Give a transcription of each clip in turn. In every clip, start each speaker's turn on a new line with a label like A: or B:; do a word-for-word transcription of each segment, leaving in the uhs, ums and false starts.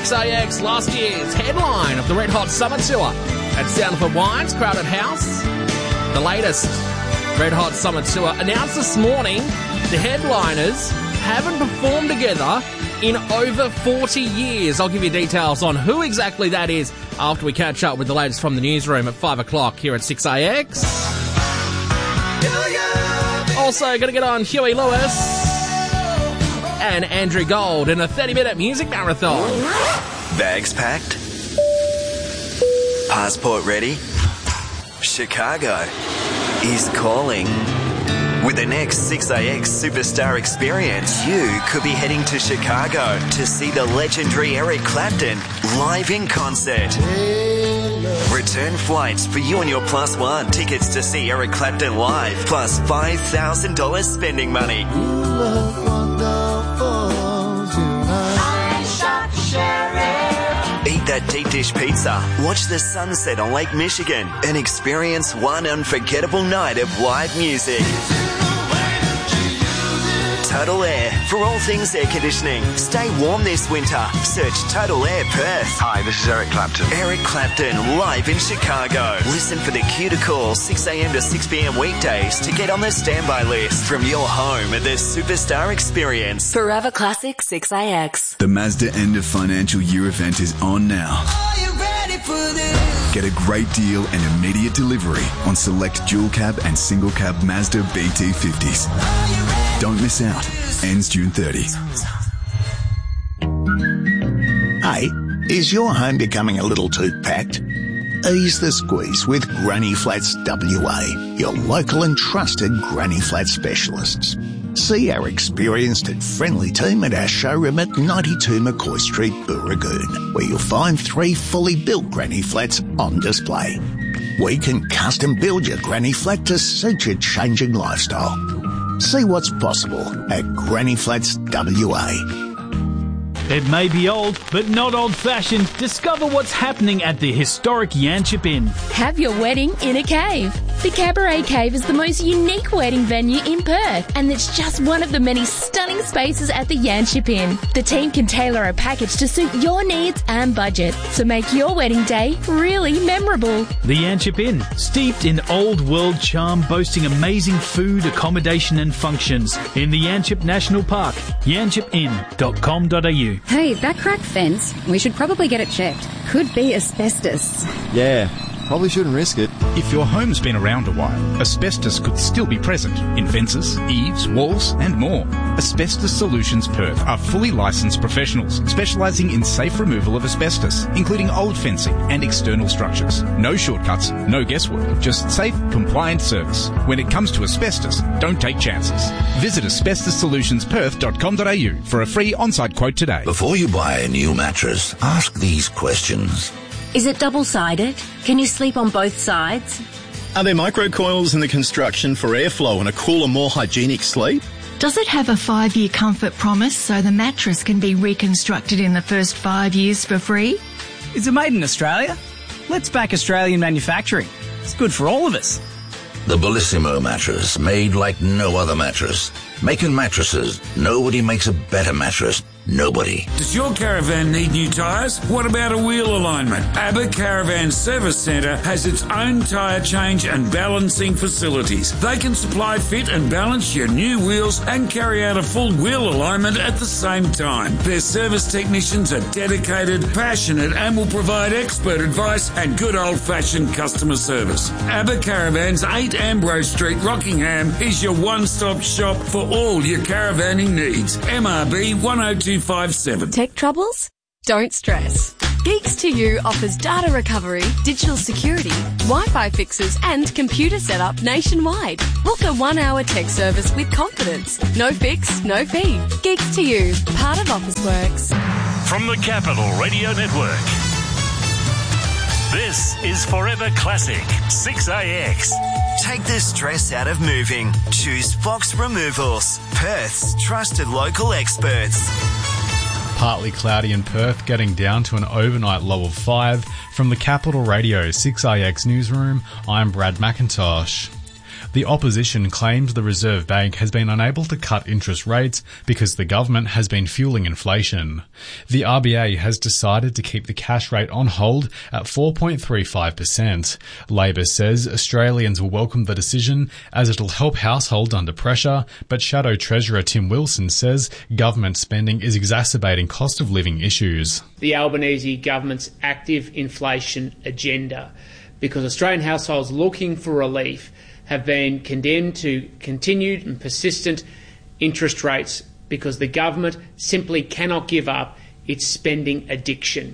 A: six A X, last year's headline of the Red Hot Summer Tour at Soundford Wines, Crowded House. The latest Red Hot Summer Tour announced this morning the headliners haven't performed together in over forty years. I'll give you details on who exactly that is after we catch up with the latest from the newsroom at five o'clock here at six A X. Also, going to get on Huey Lewis and Andrew Gold in a thirty-minute music marathon.
B: Bags packed? Passport ready? Chicago is calling. With the next six A X Superstar Experience, you could be heading to Chicago to see the legendary Eric Clapton live in concert. Return flights for you and your plus one tickets to see Eric Clapton live, plus five thousand dollars spending money. Eat that deep dish pizza, watch the sunset on Lake Michigan, and experience one unforgettable night of live music. Total Air, for all things air conditioning. Stay warm this winter. Search Total Air Perth.
C: Hi, this is Eric Clapton.
B: Eric Clapton, live in Chicago. Listen for the cue to call six a.m. to six p.m. weekdays to get on the standby list from your home at the Superstar Experience.
D: Forever Classic six A X.
E: The Mazda End of Financial Year event is on now.
F: Are you ready for this?
E: Get a great deal and immediate delivery on select dual cab and single cab Mazda B T fifties. Don't miss out. Ends June thirtieth.
G: Hey, is your home becoming a little too packed? Ease the squeeze with Granny Flats W A, your local and trusted Granny Flat specialists. See our experienced and friendly team at our showroom at ninety-two McCoy Street, Booragoon, where you'll find three fully built Granny Flats on display. We can custom build your Granny Flat to suit your changing lifestyle. See what's possible at Granny Flats W A.
H: It may be old, but not old-fashioned. Discover what's happening at the historic Yanchep Inn.
I: Have your wedding in a cave. The Cabaret Cave is the most unique wedding venue in Perth, and it's just one of the many stunning spaces at the Yanchep Inn. The team can tailor a package to suit your needs and budget, so make your wedding day really memorable.
H: The Yanchep Inn, steeped in old-world charm, boasting amazing food, accommodation and functions in the Yanchep National Park. yanchep inn dot com dot a u.
J: Hey, that cracked fence, we should probably get it checked. Could be asbestos.
K: Yeah, probably shouldn't risk it.
L: If your home's been around a while, asbestos could still be present in fences, eaves, walls and more. Asbestos Solutions Perth are fully licensed professionals specialising in safe removal of asbestos, including old fencing and external structures. No shortcuts, no guesswork, just safe, compliant service. When it comes to asbestos, don't take chances. Visit asbestos solutions perth dot com dot a u for a free on-site quote today.
M: Before you buy a new mattress, ask these questions.
D: Is it double-sided? Can you sleep on both sides?
N: Are there microcoils in the construction for airflow and a cooler, more hygienic sleep?
O: Does it have a five-year comfort promise so the mattress can be reconstructed in the first five years for free?
P: Is it made in Australia? Let's back Australian manufacturing. It's good for all of us.
M: The Bellissimo mattress, made like no other mattress. Making mattresses, nobody makes a better mattress. Nobody.
Q: Does your caravan need new tyres? What about a wheel alignment? ABBA Caravan Service Centre has its own tyre change and balancing facilities. They can supply, fit and balance your new wheels and carry out a full wheel alignment at the same time. Their service technicians are dedicated, passionate and will provide expert advice and good old-fashioned customer service. ABBA Caravans, eight Ambrose Street, Rockingham is your one-stop shop for all your caravanning needs. M R B one oh two five seven.
R: Tech troubles? Don't stress. Geeks to You offers data recovery, digital security, Wi-Fi fixes and computer setup nationwide. Book a one-hour tech service with confidence. No fix, no fee. Geeks to You, part of Officeworks.
S: From the Capital Radio Network, this is Forever Classic six A X.
B: Take the stress out of moving. Choose Fox Removals, Perth's trusted local experts.
T: Partly cloudy in Perth, getting down to an overnight low of five. From the Capital Radio six A X newsroom, I'm Brad McIntosh. The opposition claims the Reserve Bank has been unable to cut interest rates because the government has been fueling inflation. The R B A has decided to keep the cash rate on hold at four point three five percent. Labor says Australians will welcome the decision as it'll help households under pressure, but Shadow Treasurer Tim Wilson says government spending is exacerbating cost of living issues.
C: The Albanese government's active inflation agenda, because Australian households looking for relief have been condemned to continued and persistent interest rates because the government simply cannot give up its spending addiction.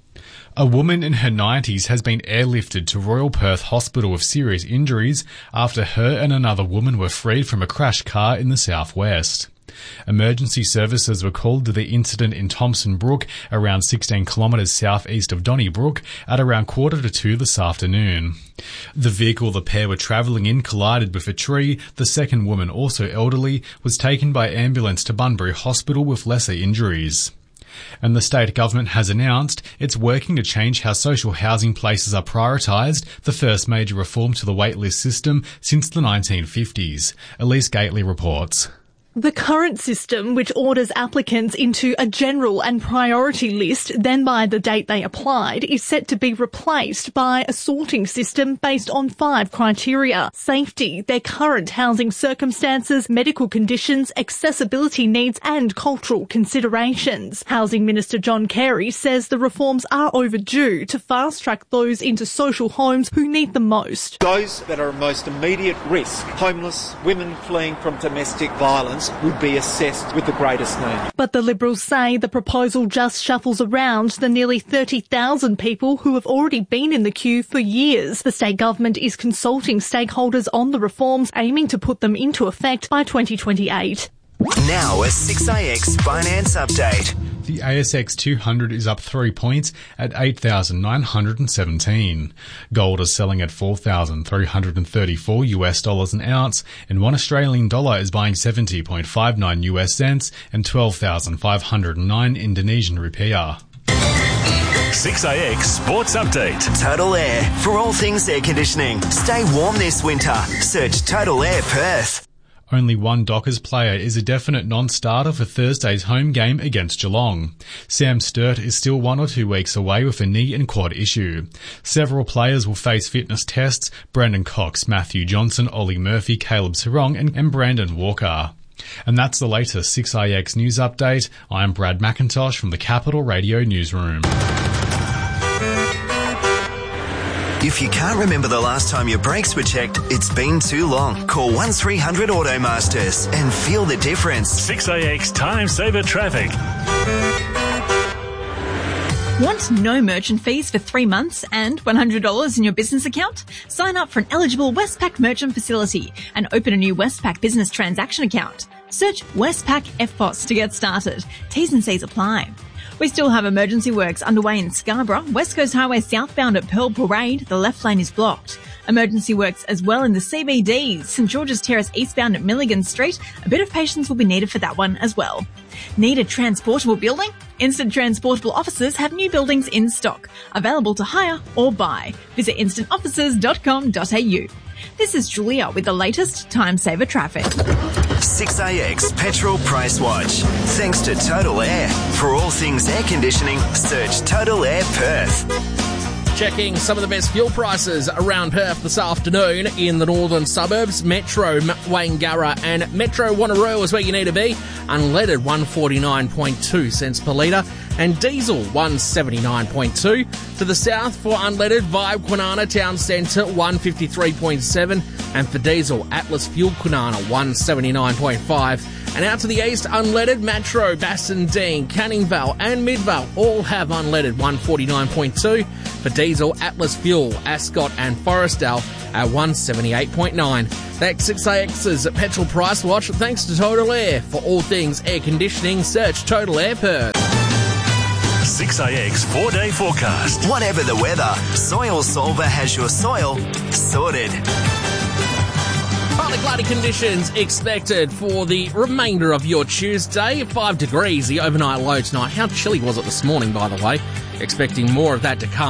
T: A woman in her nineties has been airlifted to Royal Perth Hospital with serious injuries after her and another woman were freed from a crashed car in the southwest. Emergency services were called to the incident in Thompson Brook, around sixteen kilometres southeast of Donnybrook, at around quarter to two this afternoon. The vehicle the pair were travelling in collided with a tree. The second woman, also elderly, was taken by ambulance to Bunbury Hospital with lesser injuries. And the state government has announced it's working to change how social housing places are prioritised, the first major reform to the waitlist system since the nineteen fifties. Elise Gately reports.
U: The current system, which orders applicants into a general and priority list, then by the date they applied, is set to be replaced by a sorting system based on five criteria: safety, their current housing circumstances, medical conditions, accessibility needs and cultural considerations. Housing Minister John Carey says the reforms are overdue to fast-track those into social homes who need them most.
V: Those that are most immediate risk, homeless, women fleeing from domestic violence, would be assessed with the greatest need.
U: But the Liberals say the proposal just shuffles around the nearly thirty thousand people who have already been in the queue for years. The state government is consulting stakeholders on the reforms, aiming to put them into effect by twenty twenty-eight.
B: Now a six A X finance update.
T: The A S X two hundred is up three points at eight thousand nine hundred seventeen. Gold is selling at four thousand three hundred thirty-four US dollars an ounce, and one Australian dollar is buying seventy point five nine US cents and twelve thousand five hundred nine Indonesian rupiah.
S: six A X Sports Update.
B: Total Air. For all things air conditioning, stay warm this winter. Search Total Air Perth.
T: Only one Dockers player is a definite non-starter for Thursday's home game against Geelong. Sam Sturt is still one or two weeks away with a knee and quad issue. Several players will face fitness tests: Brandon Cox, Matthew Johnson, Ollie Murphy, Caleb Sarong and, and Brandon Walker. And that's the latest six A X news update. I'm Brad McIntosh from the Capital Radio Newsroom.
B: If you can't remember the last time your brakes were checked, it's been too long. Call one three hundred Automasters and feel the difference.
S: six A X Time Saver Traffic.
W: Want no merchant fees for three months and one hundred dollars in your business account? Sign up for an eligible Westpac merchant facility and open a new Westpac business transaction account. Search Westpac F P O S to get started. T's and C's apply. We still have emergency works underway in Scarborough. West Coast Highway southbound at Pearl Parade, the left lane is blocked. Emergency works as well in the C B D, St George's Terrace eastbound at Milligan Street. A bit of patience will be needed for that one as well. Need a transportable building? Instant Transportable Offices have new buildings in stock, available to hire or buy. Visit instant offices dot com dot a u. This is Julia with the latest Time Saver Traffic.
B: six A X Petrol Price Watch. Thanks to Total Air. For all things air conditioning, search Total Air Perth.
A: Checking some of the best fuel prices around Perth this afternoon in the northern suburbs. Metro Wangara and Metro Wanneroo is where you need to be. Unleaded one forty-nine point two cents per litre and diesel one seventy-nine point two. To the south for unleaded, Vibe Kwinana Town Centre one fifty-three point seven, and for diesel Atlas Fuel Kwinana one seventy-nine point five. And out to the east, unleaded, Metro, Bassendean, Canning Vale and Midvale all have unleaded one forty-nine point two. For diesel, Atlas Fuel, Ascot and Forestdale at one seventy-eight point nine. That's six A X's Petrol Price Watch. Thanks to Total Air. For all things air conditioning, search Total Air Perth.
S: six A X four-day forecast.
B: Whatever the weather, Soil Solver has your soil sorted.
A: Partly cloudy conditions expected for the remainder of your Tuesday. Five degrees, the overnight low tonight. How chilly was it this morning, by the way? Expecting more of that to come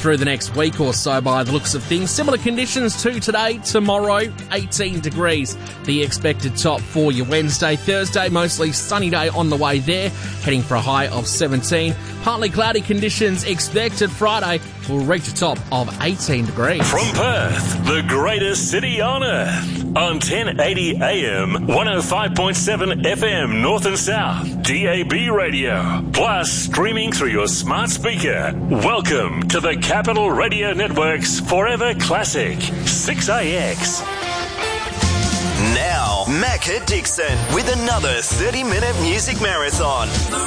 A: through the next week or so by the looks of things. Similar conditions to today, tomorrow, eighteen degrees. The expected top for your Wednesday. Thursday, mostly sunny day on the way there, heading for a high of seventeen. Partly cloudy conditions expected. Friday will reach a top of eighteen degrees.
S: From Perth, the greatest city on earth. On ten eighty A M, one oh five point seven F M, North and South, D A B radio, plus streaming through your smart speaker. Welcome to the Capital Radio Network's Forever Classic, six A X.
B: Now, Macca Dixon with another thirty-minute music marathon.